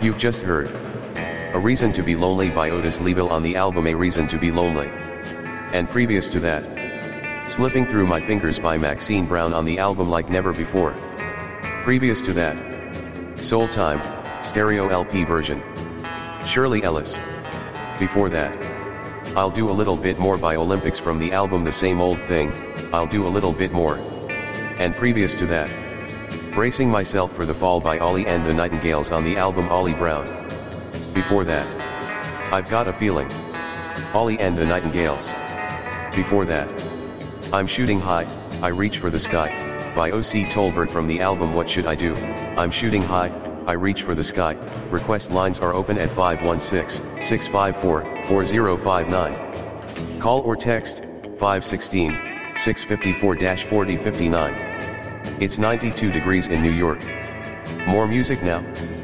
You've just heard A Reason to Be Lonely by Otis Leaville on the album A Reason to Be Lonely. And previous to that, Slipping Through My Fingers by Maxine Brown on the album Like Never Before. Previous to that, Soul Time, stereo LP version, Shirley Ellis. Before that, I'll Do a Little Bit More by Olympics from the album The Same Old Thing, I'll Do a Little Bit More. And previous to that, Bracing Myself for the Fall by Ollie and the Nightingales on the album Ollie Brown. Before that, I've Got a Feeling, Ollie and the Nightingales. Before that, I'm Shooting High, I Reach for the Sky, by O.C. Tolbert from the album What Should I Do. I'm shooting high, I reach for the sky. Request lines are open at 516-654-4059. Call or text 516-654-4059. It's 92 degrees in New York. More music now.